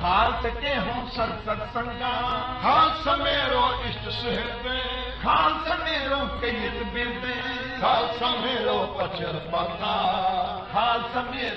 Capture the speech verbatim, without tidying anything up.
खास के हों सर सत्संगा, खास समेरो इष्ट सुहृदे, खास मेरो कईत बिरदे, खास समेरो पचर पता, खास मेरो